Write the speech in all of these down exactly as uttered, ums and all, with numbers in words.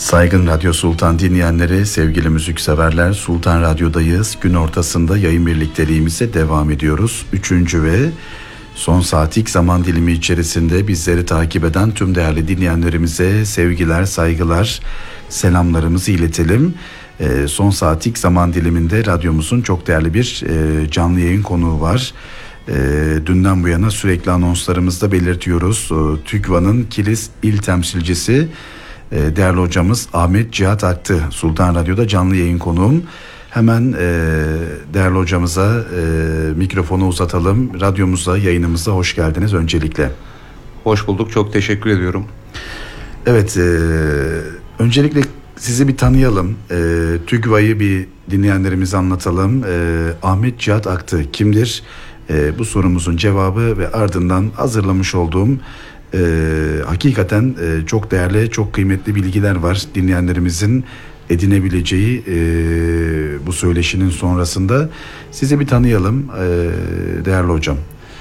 Saygın Radyo Sultan dinleyenleri, sevgili müzikseverler, Sultan Radyo'dayız. Gün ortasında yayın birlikteliğimize devam ediyoruz. Üçüncü ve son saatlik zaman dilimi içerisinde bizleri takip eden tüm değerli dinleyenlerimize sevgiler, saygılar, selamlarımızı iletelim. E, son saatlik zaman diliminde radyomuzun çok değerli bir e, canlı yayın konuğu var. E, dünden bu yana sürekli anonslarımızda belirtiyoruz. E, TÜGVA'nın Kilis İl Temsilcisi değerli hocamız Ahmet Cihat Aktı, Sultan Radyo'da canlı yayın konuğum. Hemen e, değerli hocamıza e, mikrofonu uzatalım. Radyomuza, yayınımıza hoş geldiniz öncelikle. Hoş bulduk, çok teşekkür ediyorum. Evet, e, öncelikle sizi bir tanıyalım. E, TÜGVA'yı bir dinleyenlerimize anlatalım. E, Ahmet Cihat Aktı kimdir? E, bu sorumuzun cevabı ve ardından hazırlamış olduğum Ee, hakikaten e, çok değerli, çok kıymetli bilgiler var dinleyenlerimizin edinebileceği e, bu söyleşinin sonrasında. Sizi bir tanıyalım e, değerli hocam.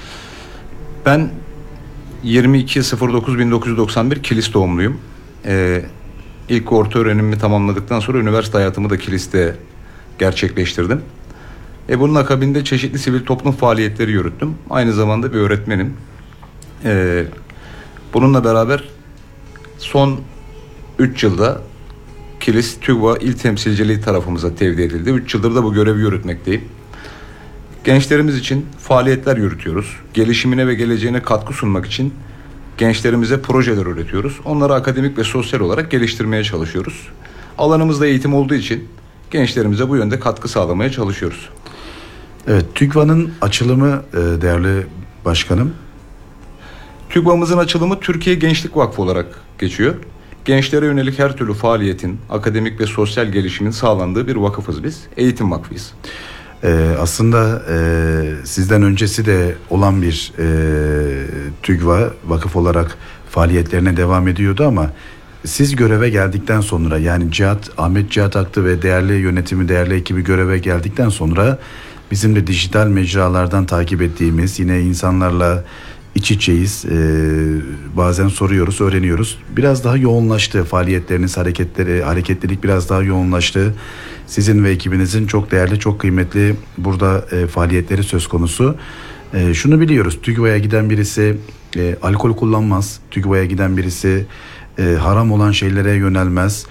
Ben yirmi iki sıfır dokuz bin dokuz yüz doksan bir Kilis doğumluyum. Ee, ilk orta öğrenimimi tamamladıktan sonra üniversite hayatımı da Kilis'te gerçekleştirdim. E, bunun akabinde çeşitli sivil toplum faaliyetleri yürüttüm. Aynı zamanda bir öğretmenim. Ee, Bununla beraber son üç yılda Kilis TÜGVA İl Temsilciliği tarafımıza tevdi edildi. üç yıldır da bu görevi yürütmekteyim. Gençlerimiz için faaliyetler yürütüyoruz. Gelişimine ve geleceğine katkı sunmak için gençlerimize projeler üretiyoruz. Onları akademik ve sosyal olarak geliştirmeye çalışıyoruz. Alanımızda eğitim olduğu için gençlerimize bu yönde katkı sağlamaya çalışıyoruz. Evet, TÜGVA'nın açılımı değerli başkanım. TÜGVA'mızın açılımı Türkiye Gençlik Vakfı olarak geçiyor. Gençlere yönelik her türlü faaliyetin, akademik ve sosyal gelişimin sağlandığı bir vakıfız biz. Eğitim vakfıyız. Ee, aslında e, sizden öncesi de olan bir e, TÜGVA vakıf olarak faaliyetlerine devam ediyordu ama siz göreve geldikten sonra, yani Cihat, Ahmet Cihat Aktı ve değerli yönetimi, değerli ekibi göreve geldikten sonra bizim de dijital mecralardan takip ettiğimiz, yine insanlarla İç içeyiz. Ee, bazen soruyoruz, öğreniyoruz. Biraz daha yoğunlaştı faaliyetleriniz, hareketleri, hareketlilik biraz daha yoğunlaştı. Sizin ve ekibinizin çok değerli, çok kıymetli burada e, faaliyetleri söz konusu. E, şunu biliyoruz, TÜGVA'ya giden birisi e, alkol kullanmaz. TÜGVA'ya giden birisi e, haram olan şeylere yönelmez.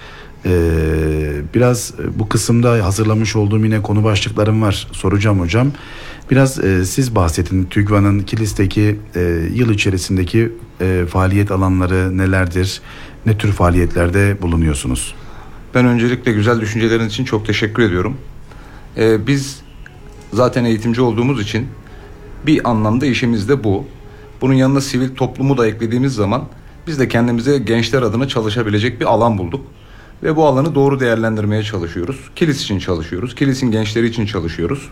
Ee, biraz bu kısımda hazırlamış olduğum yine konu başlıklarım var, soracağım hocam. Biraz e, siz bahsedin, TÜGVA'nın Kilis'teki e, yıl içerisindeki e, faaliyet alanları nelerdir? Ne tür faaliyetlerde bulunuyorsunuz? Ben öncelikle güzel düşüncelerin için çok teşekkür ediyorum. Ee, biz zaten eğitimci olduğumuz için bir anlamda işimiz de bu. Bunun yanına sivil toplumu da eklediğimiz zaman biz de kendimize gençler adına çalışabilecek bir alan bulduk. Ve bu alanı doğru değerlendirmeye çalışıyoruz. Kilis için çalışıyoruz. Kilis'in gençleri için çalışıyoruz.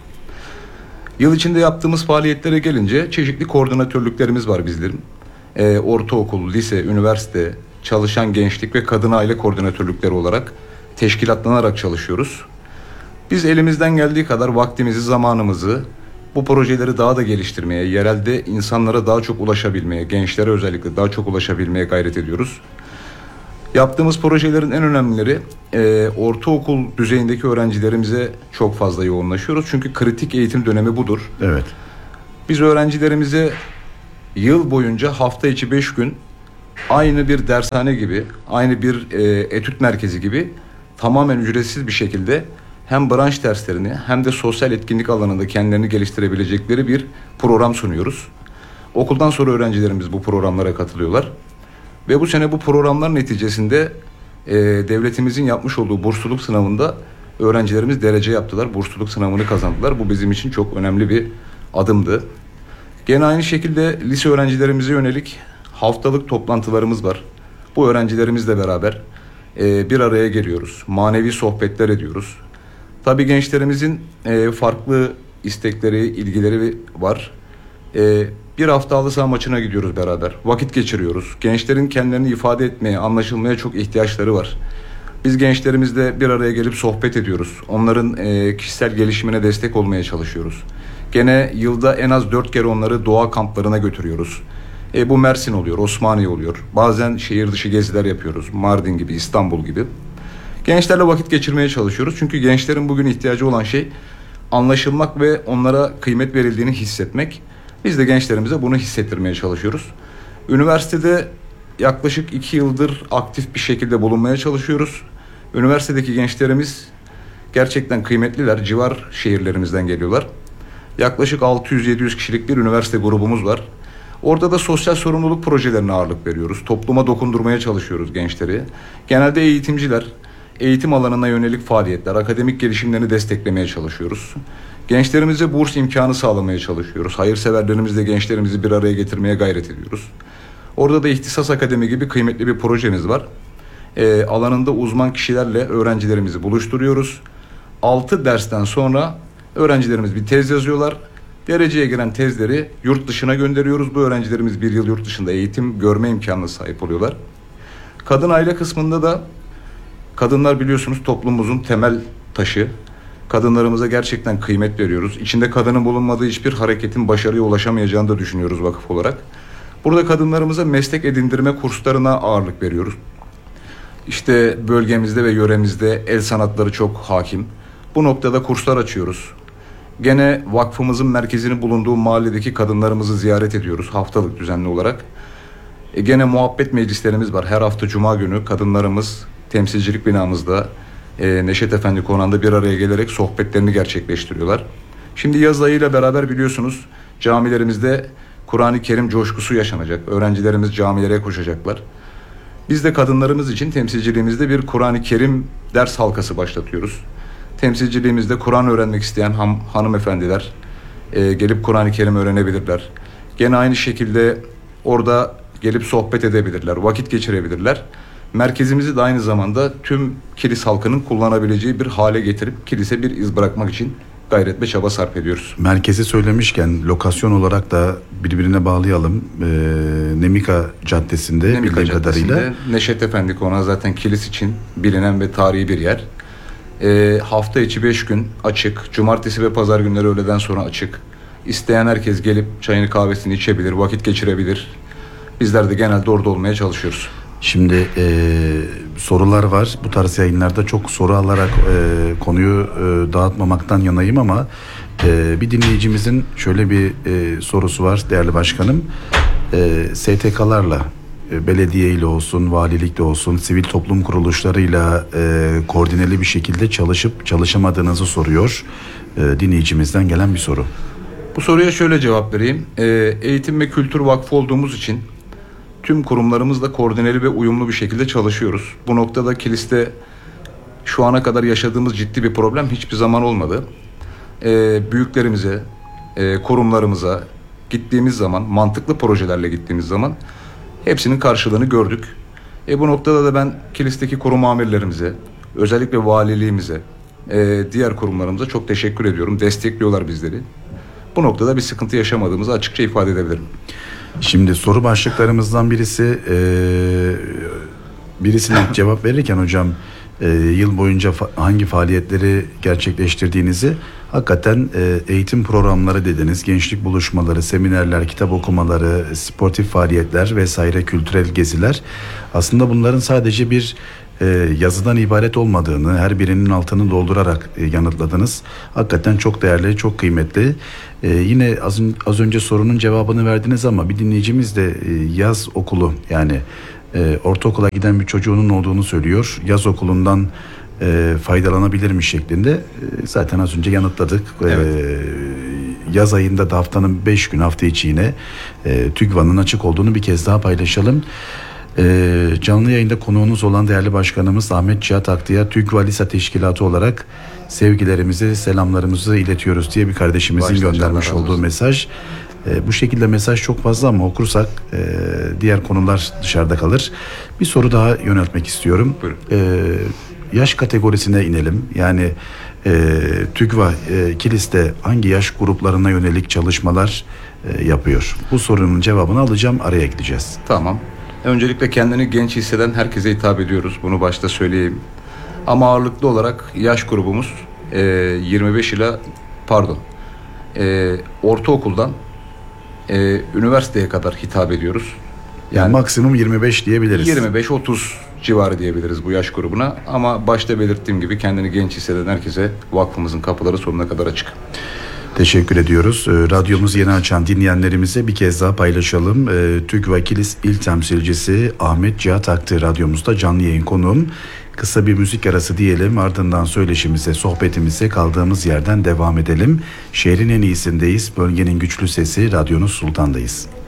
Yıl içinde yaptığımız faaliyetlere gelince çeşitli koordinatörlüklerimiz var bizlerin. Ee, ortaokul, lise, üniversite, çalışan gençlik ve kadın aile koordinatörlükleri olarak teşkilatlanarak çalışıyoruz. Biz elimizden geldiği kadar vaktimizi, zamanımızı bu projeleri daha da geliştirmeye, yerelde insanlara daha çok ulaşabilmeye, gençlere özellikle daha çok ulaşabilmeye gayret ediyoruz. Yaptığımız projelerin en önemlileri e, ortaokul düzeyindeki öğrencilerimize çok fazla yoğunlaşıyoruz. Çünkü kritik eğitim dönemi budur. Evet. Biz öğrencilerimize yıl boyunca hafta içi beş gün aynı bir dershane gibi, aynı bir e, etüt merkezi gibi tamamen ücretsiz bir şekilde hem branş derslerini hem de sosyal etkinlik alanında kendilerini geliştirebilecekleri bir program sunuyoruz. Okuldan sonra öğrencilerimiz bu programlara katılıyorlar. Ve bu sene bu programlar neticesinde e, devletimizin yapmış olduğu bursluluk sınavında öğrencilerimiz derece yaptılar. Bursluluk sınavını kazandılar. Bu bizim için çok önemli bir adımdı. Gene aynı şekilde lise öğrencilerimize yönelik haftalık toplantılarımız var. Bu öğrencilerimizle beraber e, bir araya geliyoruz. Manevi sohbetler ediyoruz. Tabii gençlerimizin e, farklı istekleri, ilgileri var. E, bir hafta halı saha maçına gidiyoruz beraber. Vakit geçiriyoruz. Gençlerin kendilerini ifade etmeye, anlaşılmaya çok ihtiyaçları var. Biz gençlerimizle bir araya gelip sohbet ediyoruz. Onların e, kişisel gelişimine destek olmaya çalışıyoruz. Gene yılda en az dört kere onları doğa kamplarına götürüyoruz. E, bu Mersin oluyor, Osmaniye oluyor. Bazen şehir dışı geziler yapıyoruz. Mardin gibi, İstanbul gibi. Gençlerle vakit geçirmeye çalışıyoruz. Çünkü gençlerin bugün ihtiyacı olan şey anlaşılmak ve onlara kıymet verildiğini hissetmek. Biz de gençlerimize bunu hissettirmeye çalışıyoruz. Üniversitede yaklaşık iki yıldır aktif bir şekilde bulunmaya çalışıyoruz. Üniversitedeki gençlerimiz gerçekten kıymetliler. Civar şehirlerimizden geliyorlar. Yaklaşık altı yüz yedi yüz kişilik bir üniversite grubumuz var. Orada da sosyal sorumluluk projelerine ağırlık veriyoruz. Topluma dokundurmaya çalışıyoruz gençleri. Genelde eğitimciler, eğitim alanına yönelik faaliyetler, akademik gelişimlerini desteklemeye çalışıyoruz. Gençlerimize burs imkanı sağlamaya çalışıyoruz. Hayırseverlerimizle gençlerimizi bir araya getirmeye gayret ediyoruz. Orada da İhtisas Akademi gibi kıymetli bir projemiz var. E, alanında uzman kişilerle öğrencilerimizi buluşturuyoruz. altı dersten sonra öğrencilerimiz bir tez yazıyorlar. Dereceye giren tezleri yurt dışına gönderiyoruz. Bu öğrencilerimiz bir yıl yurt dışında eğitim görme imkanına sahip oluyorlar. Kadın aile kısmında da kadınlar biliyorsunuz toplumumuzun temel taşı. Kadınlarımıza gerçekten kıymet veriyoruz. İçinde kadının bulunmadığı hiçbir hareketin başarıya ulaşamayacağını da düşünüyoruz vakıf olarak. Burada kadınlarımıza meslek edindirme kurslarına ağırlık veriyoruz. İşte bölgemizde ve yöremizde el sanatları çok hakim. Bu noktada kurslar açıyoruz. Gene vakfımızın merkezinin bulunduğu mahalledeki kadınlarımızı ziyaret ediyoruz haftalık düzenli olarak. E gene muhabbet meclislerimiz var. Her hafta cuma günü kadınlarımız temsilcilik binamızda e, Neşet Efendi Konağı'nda bir araya gelerek sohbetlerini gerçekleştiriyorlar. Şimdi yaz ayıyla beraber biliyorsunuz camilerimizde Kur'an-ı Kerim coşkusu yaşanacak. Öğrencilerimiz camilere koşacaklar. Biz de kadınlarımız için temsilciliğimizde bir Kur'an-ı Kerim ders halkası başlatıyoruz. Temsilciliğimizde Kur'an öğrenmek isteyen han, hanımefendiler e, gelip Kur'an-ı Kerim öğrenebilirler. Gene aynı şekilde orada gelip sohbet edebilirler, vakit geçirebilirler. Merkezimizi de aynı zamanda tüm kilis halkının kullanabileceği bir hale getirip kilise bir iz bırakmak için gayret ve çaba sarf ediyoruz. Merkezi söylemişken lokasyon olarak da birbirine bağlayalım. Ee, Nemika Caddesi'nde Nemika bildiğim Caddesi'nde kadarıyla. Neşet Efendi Konağı zaten kilis için bilinen ve tarihi bir yer. Ee, hafta içi beş gün açık. Cumartesi ve pazar günleri öğleden sonra açık. İsteyen herkes gelip çayını kahvesini içebilir, vakit geçirebilir. Bizler de genelde orada olmaya çalışıyoruz. Şimdi e, sorular var. Bu tarz yayınlarda çok soru alarak e, konuyu e, dağıtmamaktan yanayım ama e, bir dinleyicimizin şöyle bir e, sorusu var değerli başkanım. E, S T K'larla, e, belediye ile olsun, valilikle olsun, sivil toplum kuruluşlarıyla e, koordineli bir şekilde çalışıp çalışamadığınızı soruyor. E, dinleyicimizden gelen bir soru. Bu soruya şöyle cevap vereyim. E, Eğitim ve Kültür Vakfı olduğumuz için tüm kurumlarımızla koordineli ve uyumlu bir şekilde çalışıyoruz. Bu noktada kiliste şu ana kadar yaşadığımız ciddi bir problem hiçbir zaman olmadı. Ee, büyüklerimize, e, kurumlarımıza gittiğimiz zaman, mantıklı projelerle gittiğimiz zaman hepsinin karşılığını gördük. E, bu noktada da ben kilisteki kurum amirlerimize, özellikle valiliğimize, e, diğer kurumlarımıza çok teşekkür ediyorum. Destekliyorlar bizleri. Bu noktada bir sıkıntı yaşamadığımızı açıkça ifade edebilirim. Şimdi soru başlıklarımızdan birisi e, birisine cevap verirken hocam e, yıl boyunca fa- hangi faaliyetleri gerçekleştirdiğinizi hakikaten e, eğitim programları dediniz, gençlik buluşmaları, seminerler, kitap okumaları, sportif faaliyetler vesaire, kültürel geziler. Aslında bunların sadece bir e, yazıdan ibaret olmadığını her birinin altını doldurarak e, yanıtladınız. Hakikaten çok değerli, çok kıymetli. Ee, yine az, az önce sorunun cevabını verdiniz ama bir dinleyicimiz de e, yaz okulu yani e, ortaokula giden bir çocuğunun olduğunu söylüyor. Yaz okulundan e, faydalanabilirmiş şeklinde. E, zaten az önce yanıtladık. Evet. E, yaz ayında da haftanın beş gün hafta içi yine e, TÜGVA'nın açık olduğunu bir kez daha paylaşalım. E, canlı yayında konuğunuz olan değerli başkanımız Ahmet Cihat Aktı'ya TÜGVA Lisa Teşkilatı olarak sevgilerimizi, selamlarımızı iletiyoruz diye bir kardeşimizin Başta göndermiş olduğu mesaj. E, bu şekilde mesaj çok fazla ama okursak e, diğer konular dışarıda kalır. Bir soru daha yöneltmek istiyorum. E, yaş kategorisine inelim. Yani e, TÜGVA e, Kilis'te hangi yaş gruplarına yönelik çalışmalar e, yapıyor? Bu sorunun cevabını alacağım, araya gideceğiz. Tamam. Öncelikle kendini genç hisseden herkese hitap ediyoruz. Bunu başta söyleyeyim. Ama ağırlıklı olarak yaş grubumuz e, yirmi beş ile pardon e, ortaokuldan e, üniversiteye kadar hitap ediyoruz. Yani, yani maksimum yirmi beş diyebiliriz. yirmi beş otuz civarı diyebiliriz bu yaş grubuna. Ama başta belirttiğim gibi kendini genç hisseden herkese vakfımızın kapıları sonuna kadar açık. Teşekkür ediyoruz. Ee, Radyomuzu yeni açan dinleyenlerimize bir kez daha paylaşalım. Ee, TÜGVA Kilis İl Temsilcisi Ahmet Cihat Aktı radyomuzda canlı yayın konuğum. Kısa bir müzik arası diyelim, ardından söyleşimize, sohbetimize kaldığımız yerden devam edelim. Şehrin en iyisindeyiz, bölgenin güçlü sesi, radyonuz Sultan'dayız.